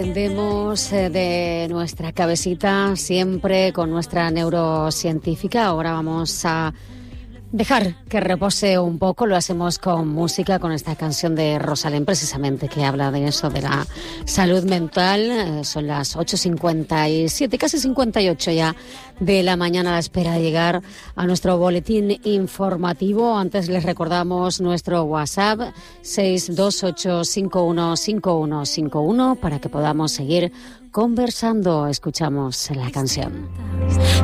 Dependemos de nuestra cabecita siempre con nuestra neurocientífica. Ahora vamos a dejar que repose un poco. Lo hacemos con música, con esta canción de Rosalén, precisamente, que habla de eso, de la salud mental. Son las 8:57, casi 58 ya de la mañana, a la espera de llegar a nuestro boletín informativo. Antes les recordamos nuestro WhatsApp 628515151 para que podamos seguir conversando. Escuchamos la canción.